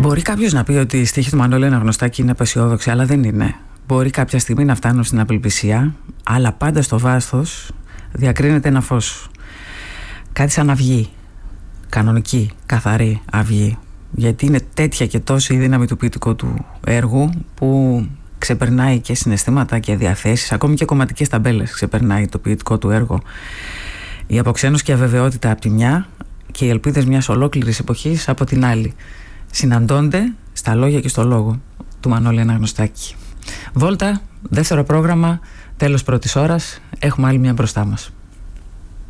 Μπορεί κάποιος να πει ότι η στίχη του Μανώλη Αναγνωστάκη είναι απεσιόδοξη, αλλά δεν είναι. Μπορεί κάποια στιγμή να φτάνουν στην απελπισία, αλλά πάντα στο βάθος διακρίνεται ένα φως. Κάτι σαν αυγή. Κανονική, καθαρή αυγή. Γιατί είναι τέτοια και τόση η δύναμη του ποιητικού του έργου που ξεπερνάει και συναισθήματα και διαθέσεις, ακόμη και κομματικές ταμπέλες ξεπερνάει το ποιητικό του έργο. Η αποξένωση και αβεβαιότητα από τη μια και οι ελπίδες μιας ολόκληρης εποχής από την άλλη συναντώνται στα λόγια και στο λόγο του Μανώλη Αναγνωστάκη. Βόλτα, δεύτερο πρόγραμμα, τέλος πρώτης ώρας, έχουμε άλλη μια μπροστά μας.